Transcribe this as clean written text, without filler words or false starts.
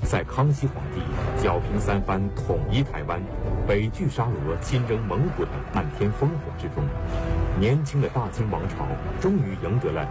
在康熙皇帝剿平三藩、统一台湾、北拒沙俄、亲征蒙古等漫天烽火之中，年轻的大清王朝终于赢得了